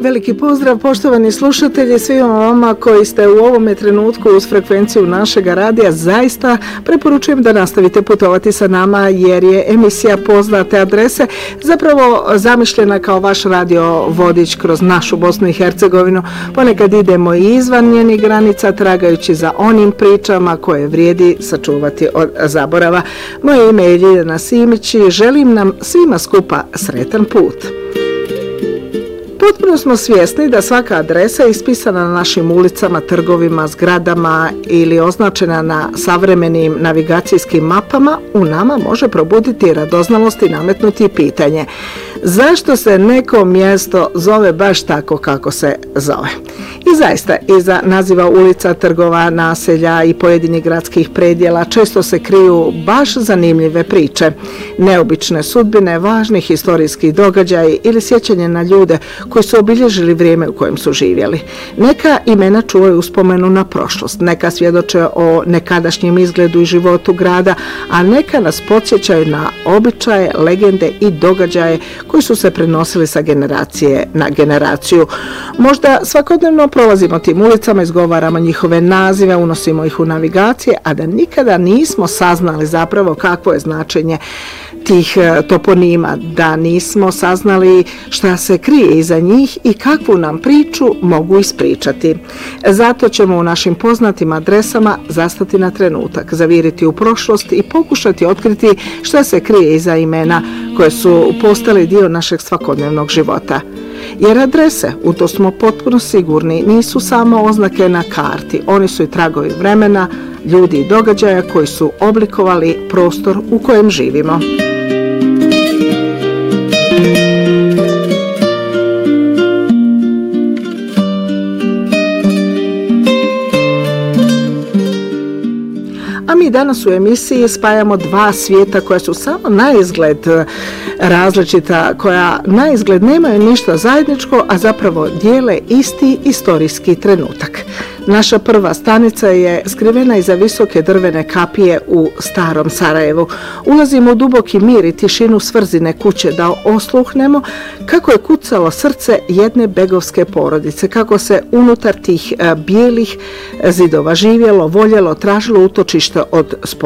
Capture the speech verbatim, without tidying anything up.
Veliki pozdrav poštovani slušatelji, svima vama koji ste u ovome trenutku uz frekvenciju našeg radija. Zaista preporučujem da nastavite putovati sa nama jer je emisija Poznate adrese zapravo zamišljena kao vaš radio vodič kroz našu Bosnu i Hercegovinu. Ponekad idemo i izvan njenih granica tragajući za onim pričama koje vrijedi sačuvati od zaborava. Moje ime je Ljiljana Simić i želim nam svima skupa sretan put. Potpuno smo svjesni da svaka adresa ispisana na našim ulicama, trgovima, zgradama ili označena na savremenim navigacijskim mapama u nama može probuditi radoznalost i nametnuti pitanje zašto se neko mjesto zove baš tako kako se zove. I zaista, iza naziva ulica, trgova, naselja i pojedinih gradskih predjela često se kriju baš zanimljive priče, neobične sudbine, važnih historijskih događaja ili sjećanje na ljude koji su obilježili vrijeme u kojem su živjeli. Neka imena čuvaju uspomenu na prošlost, neka svjedoče o nekadašnjem izgledu i životu grada, a neka nas podsjećaju na običaje, legende i događaje koji su se prenosili sa generacije na generaciju. Možda svakodnevno prolazimo tim ulicama, izgovaramo njihove nazive, unosimo ih u navigacije, a da nikada nismo saznali zapravo kakvo je značenje tih toponima, da nismo saznali šta se krije iza njih i kakvu nam priču mogu ispričati. Zato ćemo u našim poznatim adresama zastati na trenutak, zaviriti u prošlost i pokušati otkriti šta se krije iza imena koje su postali dio našeg svakodnevnog života. Jer adrese, u to smo potpuno sigurni, nisu samo oznake na karti, oni su i tragovi vremena, ljudi i događaja koji su oblikovali prostor u kojem živimo. A mi danas u emisiji spajamo dva svijeta koja su samo na izgled različita, koja na izgled nemaju ništa zajedničko, a zapravo dijele isti istorijski trenutak. Naša prva stanica je skrivena iza visoke drvene kapije u starom Sarajevu. Ulazimo u duboki mir i tišinu svrzine kuće da osluhnemo kako je kucalo srce jedne begovske porodice, kako se unutar tih bijelih zidova živjelo, voljelo, tražilo utočište od sposobnosti.